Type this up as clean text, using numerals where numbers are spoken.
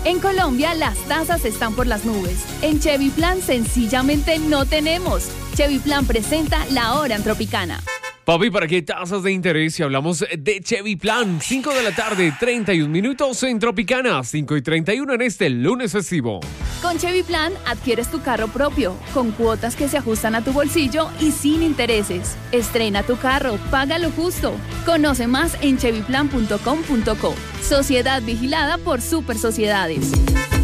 En Colombia, las tasas están por las nubes. En Chevy Plan, sencillamente no tenemos. Chevy Plan presenta La Hora en Tropicana. Papi, ¿para qué tasas de interés si hablamos de Chevy Plan? 5 de la tarde, 31 minutos en Tropicana, 5:31 en este lunes festivo. Con Chevy Plan adquieres tu carro propio, con cuotas que se ajustan a tu bolsillo y sin intereses. Estrena tu carro, paga lo justo. Conoce más en chevyplan.com.co. Sociedad vigilada por Super Sociedades.